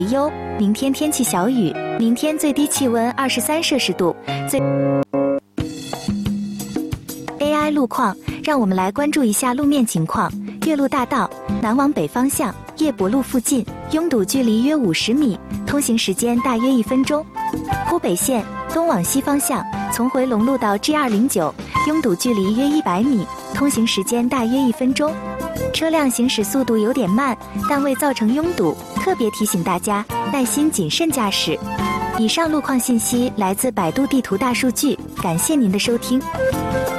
优，明天天气小雨，明天最低气温23摄氏度。AI 路况，让我们来关注一下路面情况。岳麓大道南往北方向，叶伯路附近拥堵距离约50米，通行时间大约1分钟。湖北线东往西方向，从回龙路到 G209，拥堵距离约100米，通行时间大约1分钟。车辆行驶速度有点慢，但未造成拥堵，特别提醒大家耐心谨慎驾驶。以上路况信息来自百度地图大数据，感谢您的收听。